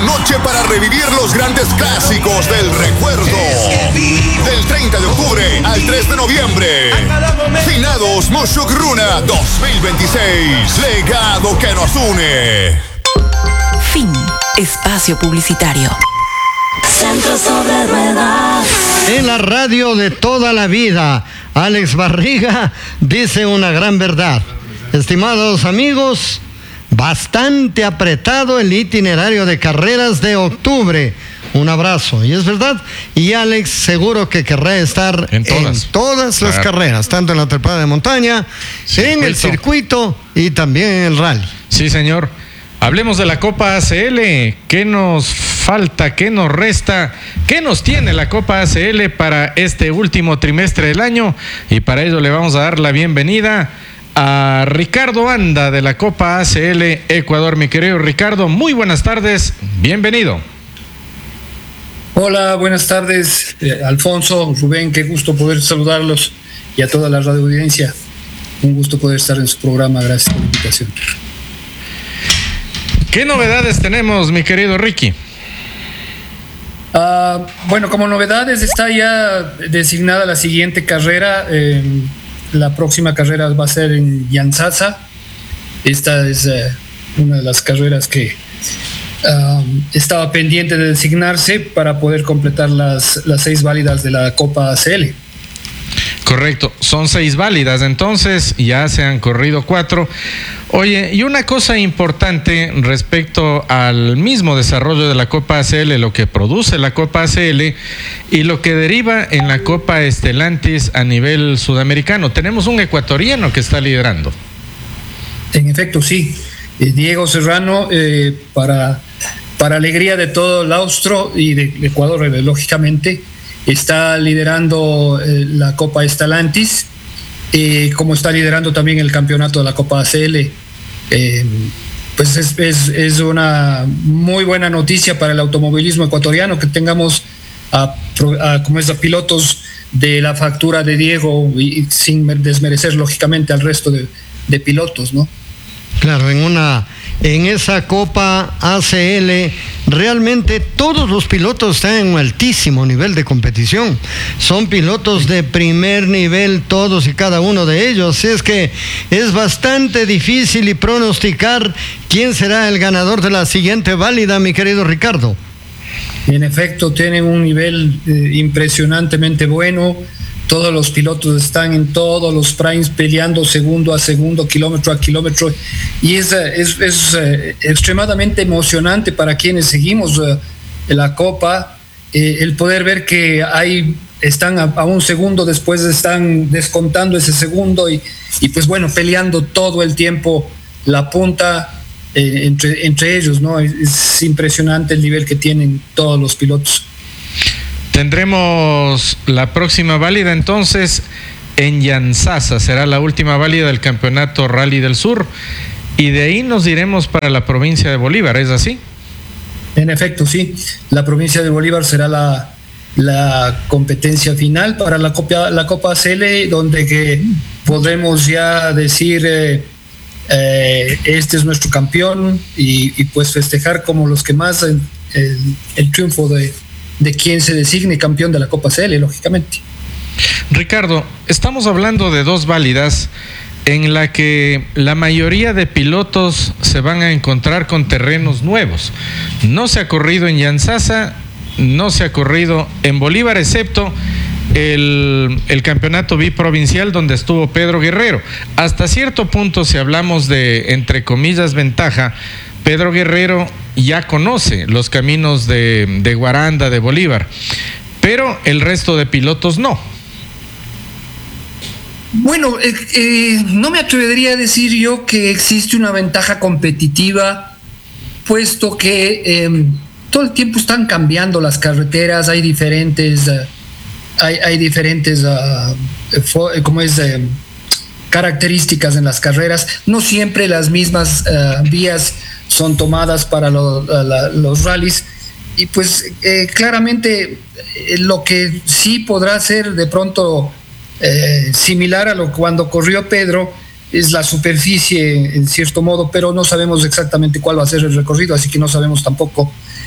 noche para revivir los grandes clásicos del recuerdo. Del 30 de octubre al 3 de noviembre. Finados Mushuk Runa 2026. Legado que nos une. Fin. Espacio publicitario. Centro sobre ruedas. En la radio de toda la vida, Alex Barriga dice una gran verdad. Estimados amigos, bastante apretado el itinerario de carreras de octubre. Un abrazo. Y es verdad. Y Alex seguro que querrá estar en todas las carreras, tanto en la trepada de montaña, en el circuito y también en el rally. Sí, señor. Hablemos de la Copa ACL. ¿Qué nos falta? ¿Qué nos resta? ¿Qué nos tiene la Copa ACL para este último trimestre del año? Y para ello le vamos a dar la bienvenida a Ricardo Anda de la Copa ACL Ecuador. Mi querido Ricardo, muy buenas tardes. Bienvenido. Hola, buenas tardes, Alfonso, Rubén, qué gusto poder saludarlos y a toda la radio audiencia. Un gusto poder estar en su programa. Gracias por la invitación. ¿Qué novedades tenemos, mi querido Ricky? Bueno, como novedades está ya designada la siguiente carrera. La próxima carrera va a ser en Yantzaza. Esta es una de las carreras que estaba pendiente de designarse para poder completar las 6 válidas de la Copa ACL. Correcto, son 6 válidas, entonces ya se han corrido 4. Oye, y una cosa importante respecto al mismo desarrollo de la Copa ACL, lo que produce la Copa ACL y lo que deriva en la Copa Stellantis a nivel sudamericano. Tenemos un ecuatoriano que está liderando. En efecto, sí. Diego Serrano, para alegría de todo el Austro y de Ecuador, lógicamente, está liderando la Copa Stellantis, como está liderando también el campeonato de la Copa ACL. Pues es una muy buena noticia para el automovilismo ecuatoriano que tengamos a pilotos de la factura de Diego, y sin desmerecer lógicamente al resto de pilotos, ¿no? Claro, en esa Copa ACL realmente todos los pilotos están en un altísimo nivel de competición. Son pilotos de primer nivel todos y cada uno de ellos. Es que es bastante difícil y pronosticar quién será el ganador de la siguiente válida, mi querido Ricardo. En efecto, tienen un nivel impresionantemente bueno. Todos los pilotos están en todos los primes peleando segundo a segundo, kilómetro a kilómetro, y es extremadamente emocionante para quienes seguimos la Copa, el poder ver que están a un segundo, después están descontando ese segundo y pues bueno, peleando todo el tiempo la punta entre ellos, ¿no? Es impresionante el nivel que tienen todos los pilotos. Tendremos la próxima válida entonces en Yantzaza, será la última válida del campeonato Rally del Sur, y de ahí nos iremos para la provincia de Bolívar, ¿es así? En efecto, sí, la provincia de Bolívar será la competencia final para la Copa ACL, donde que podremos ya decir este es nuestro campeón y pues festejar como los que más el triunfo de quien se designe campeón de la Copa CL, lógicamente. Ricardo, estamos hablando de 2 válidas en la que la mayoría de pilotos se van a encontrar con terrenos nuevos. No se ha corrido en Yantzaza, no se ha corrido en Bolívar, excepto el campeonato biprovincial donde estuvo Pedro Guerrero. Hasta cierto punto, si hablamos de, entre comillas, ventaja, Pedro Guerrero ya conoce los caminos de Guaranda, de Bolívar, pero el resto de pilotos no. Bueno, no me atrevería a decir yo que existe una ventaja competitiva, puesto que todo el tiempo están cambiando las carreteras, hay diferentes características en las carreras. No siempre las mismas vías son tomadas para los rallies, y pues claramente lo que sí podrá ser de pronto similar a lo cuando corrió Pedro es la superficie en cierto modo, pero no sabemos exactamente cuál va a ser el recorrido, así que no sabemos tampoco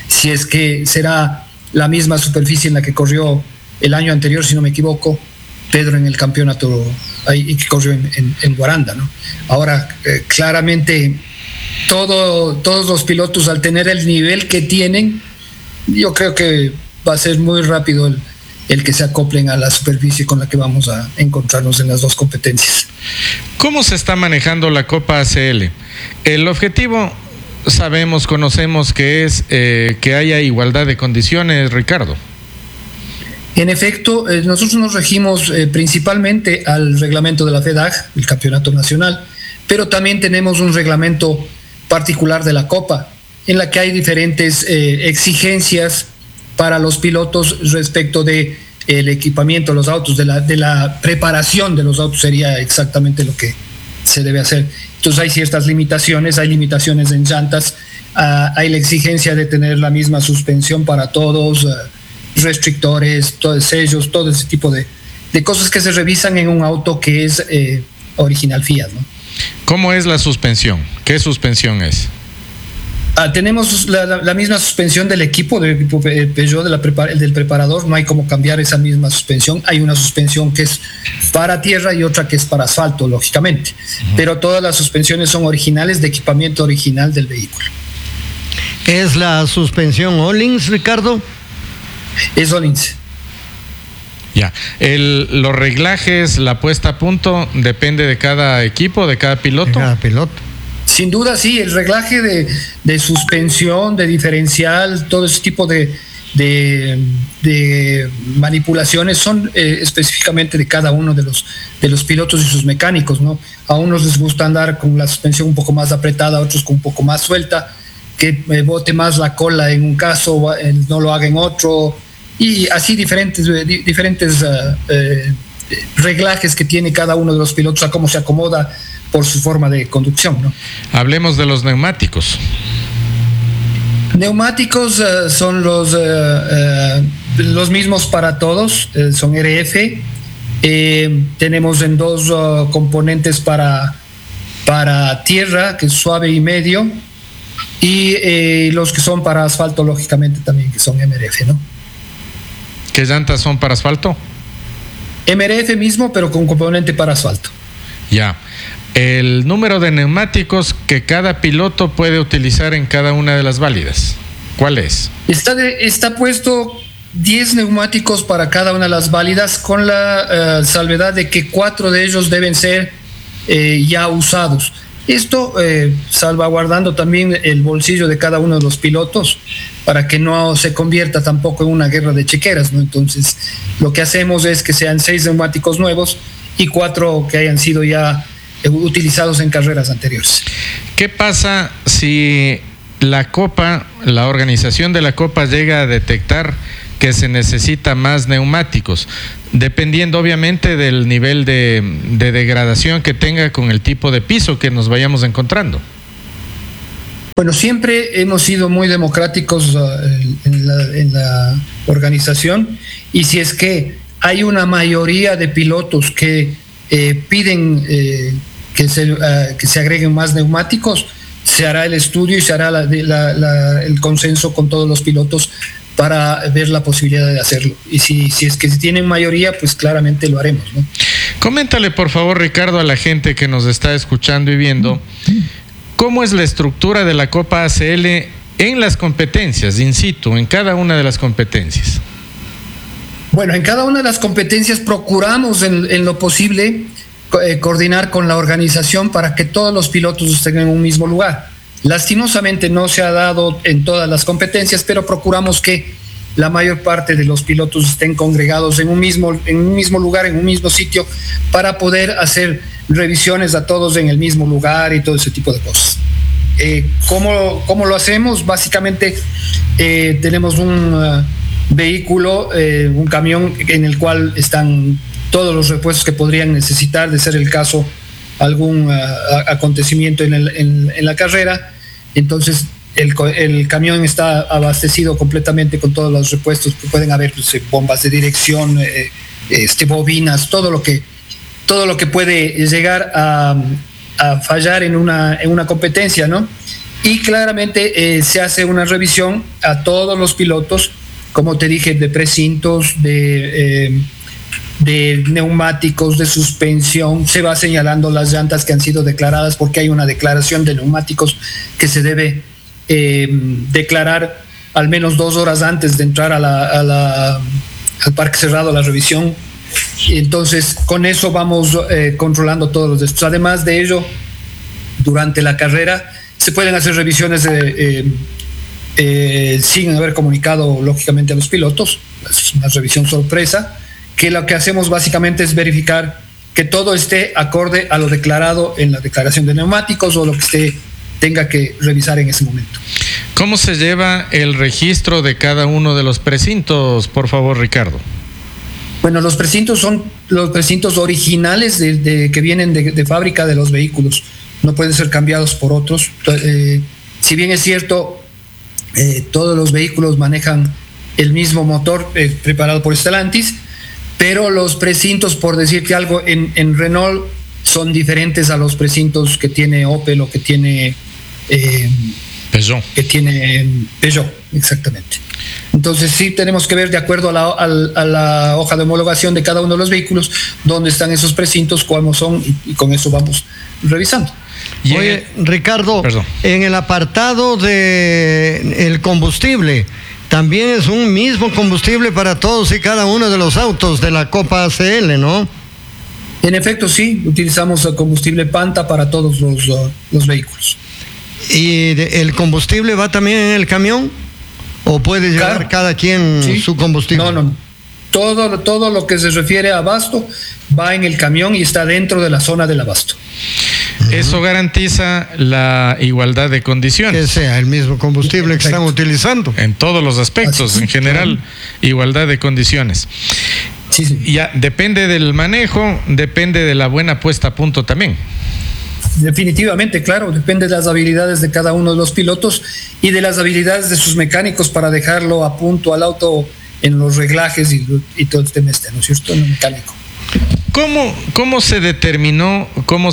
si es que será la misma superficie en la que corrió el año anterior, si no me equivoco, Pedro en el campeonato y que corrió en Guaranda, ¿no? Ahora, claramente, todos los pilotos, al tener el nivel que tienen, yo creo que va a ser muy rápido el que se acoplen a la superficie con la que vamos a encontrarnos en las dos competencias. ¿Cómo se está manejando la Copa ACL? El objetivo, conocemos que es que haya igualdad de condiciones, Ricardo. En efecto, nosotros nos regimos principalmente al reglamento de la FEDAG, el campeonato nacional, pero también tenemos un reglamento particular de la Copa, en la que hay diferentes exigencias para los pilotos respecto de el equipamiento de los autos, de la preparación de los autos, sería exactamente lo que se debe hacer. Entonces hay ciertas limitaciones, hay limitaciones en llantas, hay la exigencia de tener la misma suspensión para todos, restrictores, sellos, todo ese tipo de cosas que se revisan en un auto que es original Fiat, ¿no? ¿Cómo es la suspensión? ¿Qué suspensión es? Tenemos la misma suspensión del equipo Peugeot, del preparador. No hay cómo cambiar esa misma suspensión. Hay una suspensión que es para tierra y otra que es para asfalto, lógicamente. Pero todas las suspensiones son originales, de equipamiento original del vehículo. ¿Es la suspensión Öhlins, Ricardo? Es Öhlins. Ya. Los reglajes, la puesta a punto, depende de cada equipo, de cada piloto. De cada piloto. Sin duda, sí, el reglaje de suspensión, de diferencial, todo ese tipo de manipulaciones son específicamente de cada uno de los pilotos y sus mecánicos, ¿no? A unos les gusta andar con la suspensión un poco más apretada, a otros con un poco más suelta, que bote más la cola en un caso, no lo haga en otro, y así diferentes reglajes que tiene cada uno de los pilotos a cómo se acomoda por su forma de conducción, ¿no? Hablemos de los neumáticos. Neumáticos son los mismos para todos, son RF. Tenemos en dos componentes para tierra, que es suave y medio, y los que son para asfalto, lógicamente también, que son MRF, ¿no? ¿Qué llantas son para asfalto? MRF mismo, pero con componente para asfalto. Ya. El número de neumáticos que cada piloto puede utilizar en cada una de las válidas, ¿cuál es? Está puesto 10 neumáticos para cada una de las válidas, con la salvedad de que 4 de ellos deben ser ya usados. Esto salvaguardando también el bolsillo de cada uno de los pilotos, para que no se convierta tampoco en una guerra de chequeras, ¿no? Entonces, lo que hacemos es que sean 6 neumáticos nuevos y 4 que hayan sido ya utilizados en carreras anteriores. ¿Qué pasa si la organización de la Copa llega a detectar que se necesita más neumáticos, dependiendo obviamente del nivel de degradación que tenga con el tipo de piso que nos vayamos encontrando? Bueno, siempre hemos sido muy democráticos en la organización, y si es que hay una mayoría de pilotos que piden que se agreguen más neumáticos, se hará el estudio y se hará el consenso con todos los pilotos para ver la posibilidad de hacerlo. Y si es que tienen mayoría, pues claramente lo haremos, ¿no? Coméntale, por favor, Ricardo, a la gente que nos está escuchando y viendo, ¿cómo es la estructura de la Copa ACL en las competencias, in situ, en cada una de las competencias? Bueno, en cada una de las competencias procuramos en lo posible coordinar con la organización para que todos los pilotos estén en un mismo lugar. Lastimosamente no se ha dado en todas las competencias, pero procuramos que la mayor parte de los pilotos estén congregados en un mismo lugar, en un mismo sitio, para poder hacer revisiones a todos en el mismo lugar y todo ese tipo de cosas. ¿Cómo lo hacemos? Básicamente tenemos un vehículo, un camión en el cual están todos los repuestos que podrían necesitar, de ser el caso algún acontecimiento en la carrera. Entonces el camión está abastecido completamente con todos los repuestos que pueden haber, pues, bombas de dirección, bobinas, todo lo que puede llegar a fallar en una competencia, ¿no? y claramente se hace una revisión a todos los pilotos, como te dije, de precintos, de neumáticos, de suspensión. Se va señalando las llantas que han sido declaradas, porque hay una declaración de neumáticos que se debe declarar al menos 2 horas antes de entrar al parque cerrado, a la revisión. Y entonces con eso vamos controlando todos los después. Además de ello, durante la carrera se pueden hacer revisiones sin haber comunicado lógicamente a los pilotos. Es una revisión sorpresa, que lo que hacemos básicamente es verificar que todo esté acorde a lo declarado en la declaración de neumáticos o lo que tenga que revisar en ese momento. ¿Cómo se lleva el registro de cada uno de los precintos, por favor, Ricardo? Bueno, los precintos son los precintos originales que vienen de fábrica de los vehículos. No pueden ser cambiados por otros. Si bien es cierto, todos los vehículos manejan el mismo motor preparado por Stellantis, pero los precintos, por decirte algo, en Renault son diferentes a los precintos que tiene Opel o que tiene Peugeot. Exactamente. Entonces sí tenemos que ver, de acuerdo a la hoja de homologación de cada uno de los vehículos, dónde están esos precintos, cómo son, y con eso vamos revisando. Oye, Ricardo, perdón, en el apartado de el combustible, también es un mismo combustible para todos y cada uno de los autos de la Copa ACL, ¿no? En efecto, sí, utilizamos el combustible Panta para todos los vehículos. ¿Y el combustible va también en el camión? ¿O puede llevar cada quien su combustible? No. Todo lo que se refiere a abasto va en el camión y está dentro de la zona del abasto. Eso garantiza la igualdad de condiciones. Que sea el mismo combustible que están utilizando. En todos los aspectos, en general, igualdad de condiciones. Sí. Ya, depende del manejo, depende de la buena puesta a punto también. Definitivamente, claro, depende de las habilidades de cada uno de los pilotos y de las habilidades de sus mecánicos para dejarlo a punto al auto en los reglajes y todo el tema ¿no es cierto? En lo mecánico. ¿Cómo se determina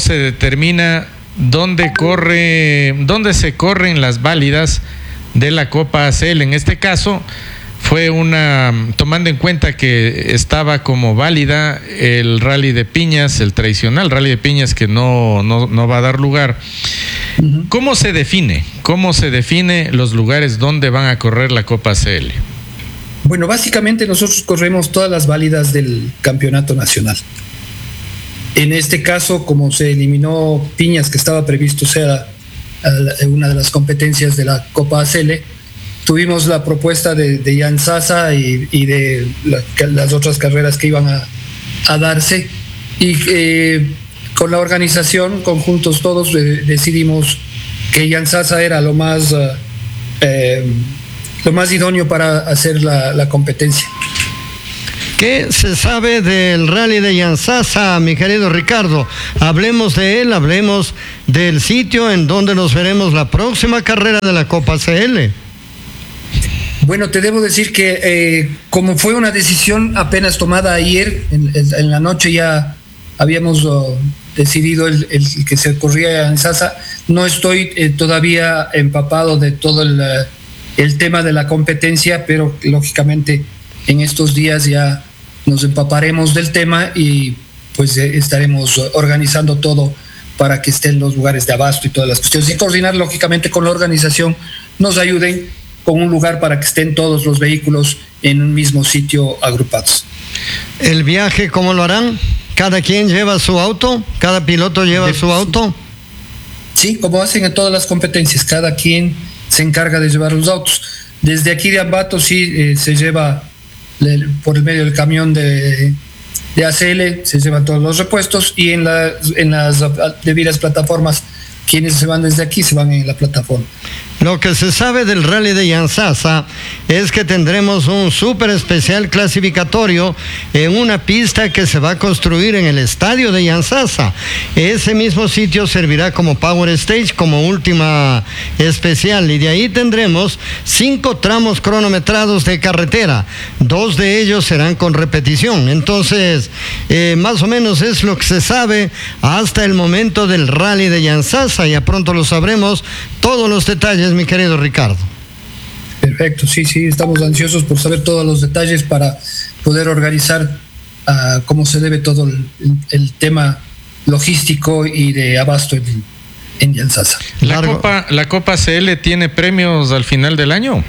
dónde se corren las válidas de la Copa ACL? En este caso fue tomando en cuenta que estaba como válida el Rally de Piñas, el tradicional Rally de Piñas, que no va a dar lugar. Uh-huh. ¿Cómo se define los lugares donde van a correr la Copa ACL? Bueno, básicamente nosotros corremos todas las válidas del campeonato nacional. En este caso, como se eliminó Piñas, que estaba previsto ser una de las competencias de la Copa ACL, tuvimos la propuesta de Jan Sasa y de las otras carreras que iban a darse, y con la organización, conjuntos todos, decidimos que Jan Sasa era lo más idóneo para hacer la competencia. ¿Qué se sabe del rally de Jan Sasa, mi querido Ricardo? Hablemos de él, hablemos del sitio en donde nos veremos la próxima carrera de la Copa CL. Bueno, te debo decir que como fue una decisión apenas tomada ayer, en la noche ya habíamos decidido el que se corría en Sasa. No estoy todavía empapado de todo el tema de la competencia, pero lógicamente en estos días ya nos empaparemos del tema y pues estaremos organizando todo para que estén los lugares de abasto y todas las cuestiones, y coordinar lógicamente con la organización, nos ayuden con un lugar para que estén todos los vehículos en un mismo sitio agrupados. ¿El viaje cómo lo harán? ¿Cada quien lleva su auto? ¿Cada piloto lleva su auto? Sí, como hacen en todas las competencias, cada quien se encarga de llevar los autos. Desde aquí de Ambato sí se lleva por el medio del camión de ACL, se llevan todos los repuestos, y en las debidas plataformas, quienes se van desde aquí se van en la plataforma. Lo que se sabe del rally de Yantzaza es que tendremos un súper especial clasificatorio en una pista que se va a construir en el estadio de Yantzaza. Ese mismo sitio servirá como Power Stage, como última especial, y de ahí tendremos 5 tramos cronometrados de carretera. 2 de ellos serán con repetición. Entonces, más o menos es lo que se sabe hasta el momento del rally de Yantzaza. Ya pronto lo sabremos todos los detalles, mi querido Ricardo. Perfecto, sí, estamos ansiosos por saber todos los detalles para poder organizar cómo se debe todo el tema logístico y de abasto en Yantzaza. ¿La Copa CL tiene premios al final del año?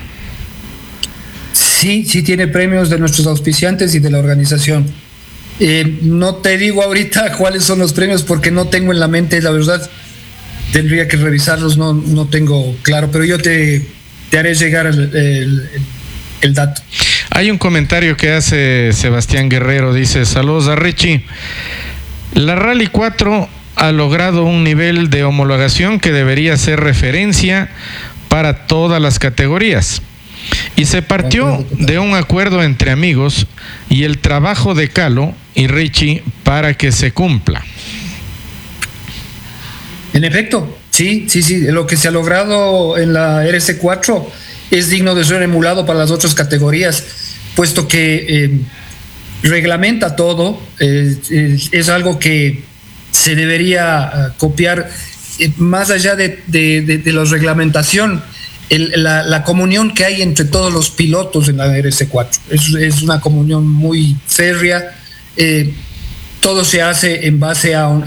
Sí tiene premios de nuestros auspiciantes y de la organización. No te digo ahorita cuáles son los premios porque no tengo en la mente, la verdad. Tendría que revisarlos, no tengo claro, pero yo te haré llegar el dato. Hay un comentario que hace Sebastián Guerrero, dice: saludos a Richie. La Rally 4 ha logrado un nivel de homologación que debería ser referencia para todas las categorías. Y se partió de un acuerdo entre amigos y el trabajo de Calo y Richie para que se cumpla. En efecto, sí, lo que se ha logrado en la RC4 es digno de ser emulado para las otras categorías, puesto que reglamenta todo, es algo que se debería copiar, más allá de la reglamentación, la comunión que hay entre todos los pilotos en la RC4. Es una comunión muy férrea, todo se hace en base a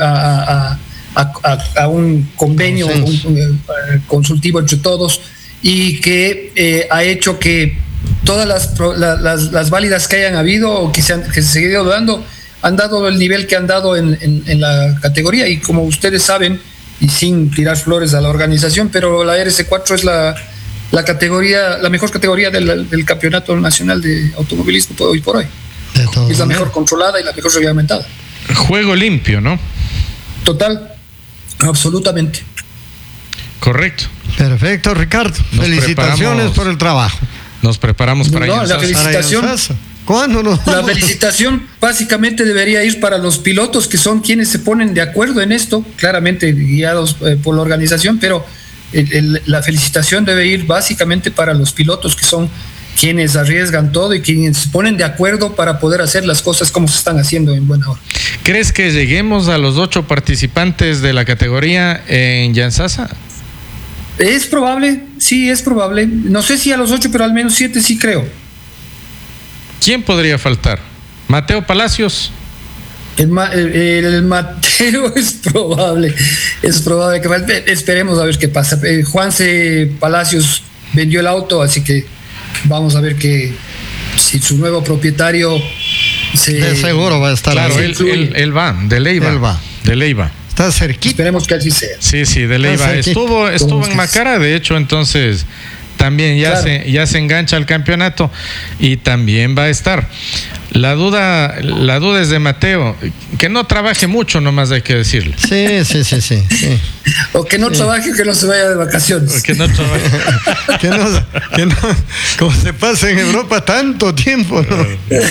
un convenio consultivo entre todos, y que ha hecho que todas las válidas que hayan habido o que se han seguido dando han dado el nivel que han dado en la categoría. Y como ustedes saben, y sin tirar flores a la organización, pero la RC4 es la categoría, la mejor categoría del Campeonato Nacional de Automovilismo hoy por hoy. Es la mejor controlada y la mejor reglamentada. Juego limpio, ¿no? Total. Absolutamente. Correcto. Perfecto, Ricardo. Felicitaciones por el trabajo. Nos preparamos para la felicitación. ¿Cuándo nos vamos? La felicitación básicamente debería ir para los pilotos, que son quienes se ponen de acuerdo en esto, claramente guiados por la organización, pero la felicitación debe ir básicamente para los pilotos, que son quienes arriesgan todo y quienes se ponen de acuerdo para poder hacer las cosas como se están haciendo en buena hora. ¿Crees que lleguemos a los 8 participantes de la categoría en Yantzaza? Es probable, sí, es probable. No sé si a los 8, pero al menos 7 sí creo. ¿Quién podría faltar? ¿Mateo Palacios? El Mateo es probable que falte. Esperemos a ver qué pasa. Juanse Palacios vendió el auto, así que vamos a ver si su nuevo propietario de seguro va a estar. Claro, él va, de Leiva. Está cerquita. Esperemos que así sea. Sí, de Leiva. Estuvo en Macara, de hecho, entonces también ya se engancha al campeonato y también va a estar. La duda es de Mateo, que no trabaje mucho, nomás hay que decirle. Sí. O que no trabaje, que no se vaya de vacaciones. O que no trabaje. que no, como se pasa en Europa tanto tiempo, ¿no?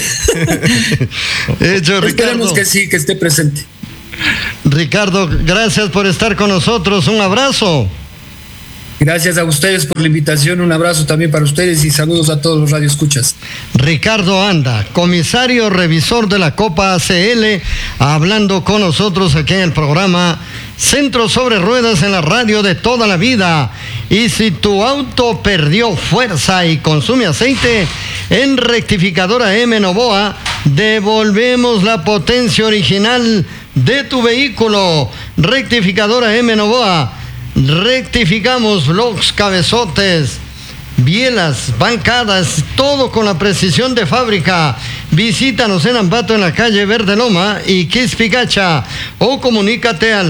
Esperemos que sí, que esté presente. Ricardo, gracias por estar con nosotros. Un abrazo. Gracias a ustedes por la invitación, un abrazo también para ustedes y saludos a todos los radioescuchas. Ricardo Anda, comisario revisor de la Copa ACL, hablando con nosotros aquí en el programa Centro sobre Ruedas en la radio de toda la vida. Y si tu auto perdió fuerza y consume aceite, en Rectificadora M Novoa devolvemos la potencia original de tu vehículo. Rectificadora M Novoa. Rectificamos bloques, cabezotes, bielas, bancadas, todo con la precisión de fábrica. Visítanos en Ambato, en la calle Verde Loma y Quispicacha, o comunícate al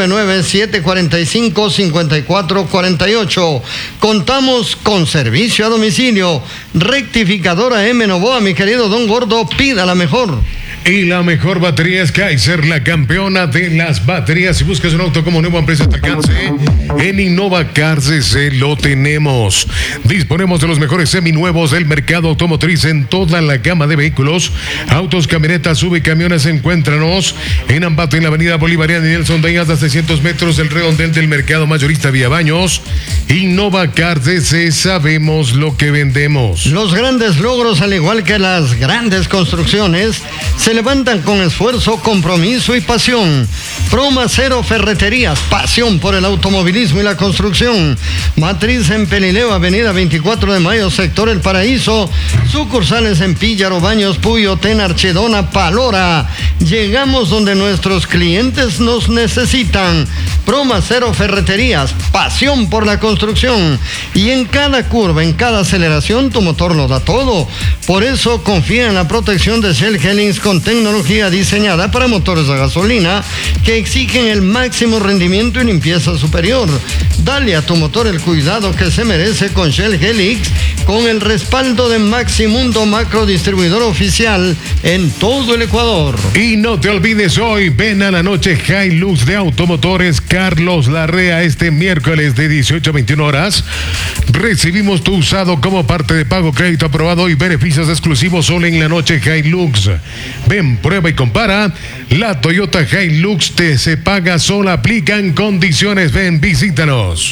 099-745-5448. Contamos con servicio a domicilio. Rectificadora M Novoa, mi querido Don Gordo, pida la mejor. Y la mejor batería es Kaiser, la campeona de las baterías. Si buscas un auto como nuevo, empresa te alcance, en Innova Cars CC lo tenemos. Disponemos de los mejores seminuevos del mercado automotriz en toda la gama de vehículos, autos, camionetas, sub y camiones. Encuéntranos en Ambato, en la avenida Bolivariana y Nelson Díaz, a 600 metros del redondel del mercado mayorista Vía Baños. Innova Cars CC, sabemos lo que vendemos. Los grandes logros, al igual que las grandes construcciones, se levantan con esfuerzo, compromiso y pasión. Promacero Ferreterías, pasión por el automovilismo y la construcción. Matriz en Pelileo, avenida 24 de Mayo, sector El Paraíso. Sucursales en Píllaro, Baños, Puyo, Tena, Archedona, Palora. Llegamos donde nuestros clientes nos necesitan. Promacero Ferreterías, pasión por la construcción. Y en cada curva, en cada aceleración, tu motor lo da todo. Por eso confía en la protección de Shell Helix, con tecnología diseñada para motores a gasolina que exigen el máximo rendimiento y limpieza superior. Dale a tu motor el cuidado que se merece con Shell Helix, con el respaldo de Maximundo, macro distribuidor oficial en todo el Ecuador. Y no te olvides, hoy ven a la noche Hilux de Automotores Carlos Larrea, este miércoles de 18 a 21 horas. Recibimos tu usado como parte de pago, crédito aprobado y beneficios exclusivos solo en la noche Hilux. Ven, prueba y compara. La Toyota Hilux se paga sola, aplican condiciones. Ven, visítanos.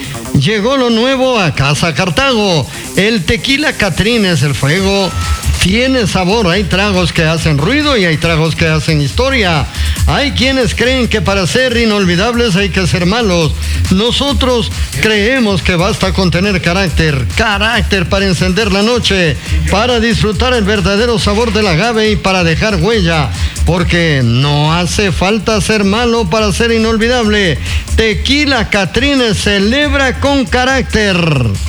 Llegó lo nuevo a Casa Cartago. El tequila Catrín es el fuego. Tiene sabor. Hay tragos que hacen ruido y hay tragos que hacen historia. Hay quienes creen que para ser inolvidables hay que ser malos. Nosotros creemos que basta con tener carácter. Carácter para encender la noche, para disfrutar el verdadero sabor del agave y para dejar huella. Porque no hace falta ser malo para ser inolvidable. Tequila Catrines celebra con carácter.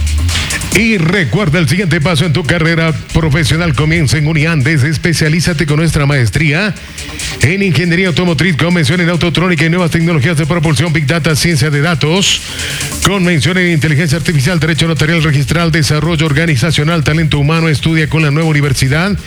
Y recuerda, el siguiente paso en tu carrera profesional comienza en Uniandes. Especialízate con nuestra maestría en Ingeniería Automotriz, con mención en Autotrónica y Nuevas Tecnologías de Propulsión, Big Data, Ciencia de Datos, con mención en Inteligencia Artificial, Derecho Notarial Registral, Desarrollo Organizacional, Talento Humano. Estudia con la nueva universidad,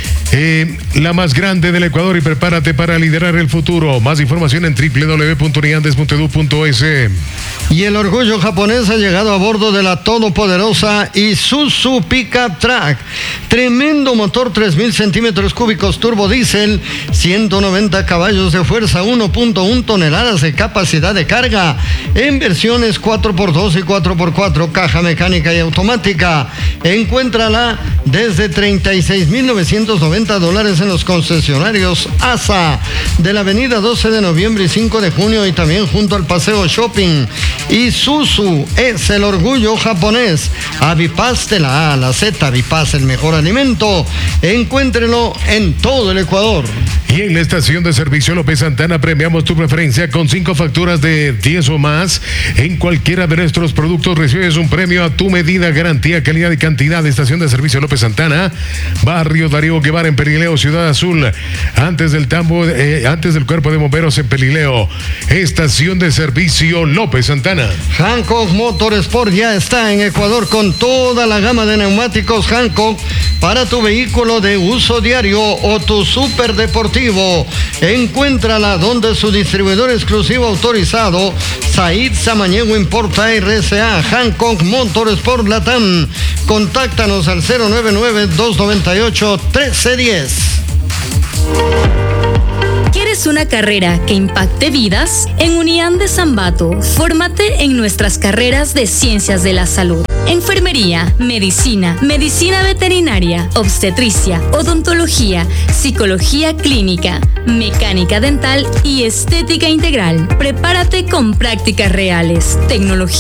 la más grande del Ecuador, y prepárate para liderar el futuro. Más información en www.uniandes.edu.es. Y el orgullo japonés ha llegado a bordo de la todopoderosa Isuzu Pickup Truck. Tremendo motor, 3.000 centímetros cúbicos, turbo diésel, 190 caballos de fuerza, 1.1 toneladas de capacidad de carga, en versiones 4x2 y 4x4, caja mecánica y automática. Encuéntrala desde $36,990 en los concesionarios ASA de la avenida 12 de noviembre y 5 de junio, y también junto al Paseo Shopping. Isuzu es el orgullo japonés. Avipaz de la A a la Z, Avipaz, el mejor alimento. Encuéntrelo en todo el Ecuador. Y en la estación de servicio López Santana premiamos tu preferencia con 5 facturas de 10 o más. En cualquiera de nuestros productos recibes un premio a tu medida, garantía, calidad y cantidad. Estación de servicio López Santana, Barrio Darío Guevara en Pelileo, Ciudad Azul, antes del Cuerpo de Bomberos en Pelileo. Estación de servicio López Santana. Hankook Motorsport ya está en Ecuador con toda la gama de neumáticos Hankook para tu vehículo de uso diario o tu superdeportivo. Encuéntrala donde su distribuidor exclusivo autorizado, Said Samaniego Importa RSA. Hankook Motorsport Latam. Contáctanos al 099-298-1310. ¿Quieres una carrera que impacte vidas? En Uniandes Ambato, fórmate en nuestras carreras de Ciencias de la Salud, Enfermería, Medicina, Medicina Veterinaria, Obstetricia, Odontología, Psicología Clínica, Mecánica Dental y Estética Integral. Prepárate con prácticas reales, tecnología